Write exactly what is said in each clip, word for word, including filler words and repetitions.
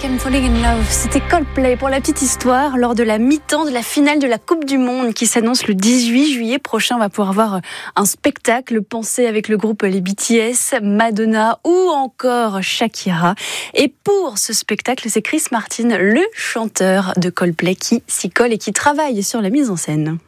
I'm Falling in Love. C'était Coldplay pour la petite histoire lors de la mi-temps de la finale de la Coupe du Monde qui s'annonce le dix-huit juillet prochain. On va pouvoir voir un spectacle pensé avec le groupe les B T S, Madonna ou encore Shakira. Et pour ce spectacle, c'est Chris Martin, le chanteur de Coldplay, qui s'y colle et qui travaille sur la mise en scène.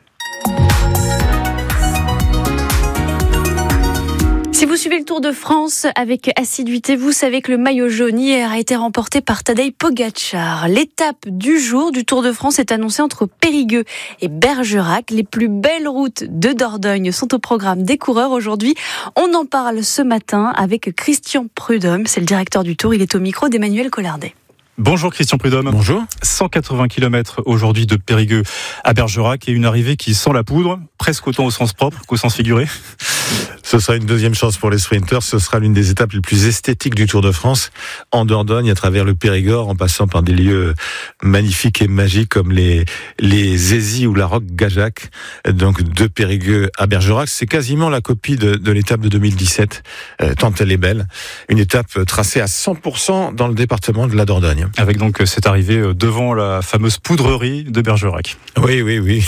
Si vous suivez le Tour de France avec assiduité, vous savez que le maillot jaune hier a été remporté par Tadej Pogačar. L'étape du jour du Tour de France est annoncée entre Périgueux et Bergerac. Les plus belles routes de Dordogne sont au programme des coureurs aujourd'hui. On en parle ce matin avec Christian Prudhomme, c'est le directeur du Tour. Il est au micro d'Emmanuel Collardet. Bonjour Christian Prudhomme. Bonjour. cent quatre-vingts kilomètres aujourd'hui de Périgueux à Bergerac et une arrivée qui sent la poudre, presque autant au sens propre qu'au sens figuré. Ce sera une deuxième chance pour les sprinters. Ce sera l'une des étapes les plus esthétiques du Tour de France, en Dordogne, à travers le Périgord, en passant par des lieux magnifiques et magiques comme les les Aisies ou la Roque-Gajac. Donc de Périgueux à Bergerac, c'est quasiment la copie de, de l'étape de deux mille dix-sept, euh, tant elle est belle. Une étape tracée à cent pour cent dans le département de la Dordogne. Avec donc cette arrivée devant la fameuse poudrerie de Bergerac. Oui, oui, oui.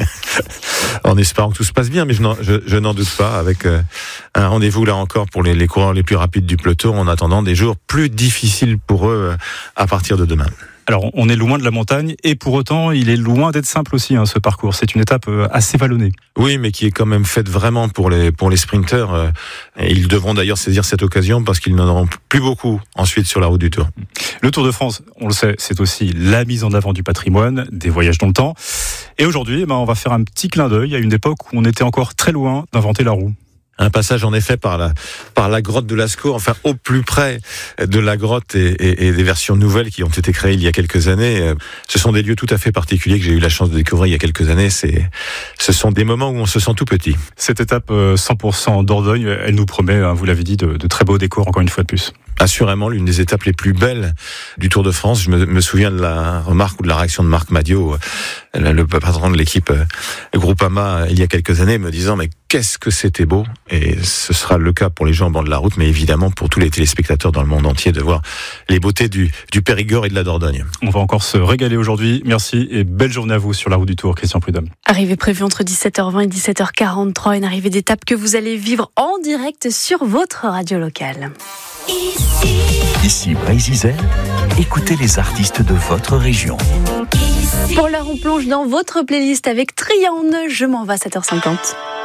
En espérant que tout se passe bien, mais je n'en, je, je n'en doute pas, avec euh, un rendez-vous là encore pour les, les coureurs les plus rapides du peloton, en attendant des jours plus difficiles pour eux euh, à partir de demain. Alors, on est loin de la montagne et pour autant, il est loin d'être simple aussi, hein, ce parcours. C'est une étape assez vallonnée. Oui, mais qui est quand même faite vraiment pour les pour les sprinteurs. Euh, et ils devront d'ailleurs saisir cette occasion parce qu'ils n'en auront plus beaucoup ensuite sur la route du Tour. Le Tour de France, on le sait, c'est aussi la mise en avant du patrimoine, des voyages dans le temps. Et aujourd'hui, eh ben, on va faire un petit clin d'œil à une époque où on était encore très loin d'inventer la roue. Un passage en effet par la par la grotte de Lascaux, enfin au plus près de la grotte et, et, et des versions nouvelles qui ont été créées il y a quelques années. Ce sont des lieux tout à fait particuliers que j'ai eu la chance de découvrir il y a quelques années. C'est, ce sont des moments où on se sent tout petit. Cette étape cent pour cent Dordogne, elle nous promet, vous l'avez dit, de, de très beaux décors encore une fois de plus. Assurément l'une des étapes les plus belles du Tour de France. Je me, me souviens de la remarque ou de la réaction de Marc Madiot, le patron de l'équipe Groupama, il y a quelques années, me disant mais qu'est-ce que c'était beau. Et ce sera le cas pour les gens en bord de la route, mais évidemment pour tous les téléspectateurs dans le monde entier de voir les beautés du, du Périgord et de la Dordogne. On va encore se régaler aujourd'hui. Merci et belle journée à vous sur la route du Tour, Christian Prudhomme. Arrivée prévue entre dix-sept heures vingt et dix-sept heures quarante-trois, une arrivée d'étape que vous allez vivre en direct sur votre radio locale. Ici, Ici Brésil, écoutez les artistes de votre région. Ici. Pour l'heure, on plonge dans votre playlist avec Trianne. Je m'en vais à sept heures cinquante.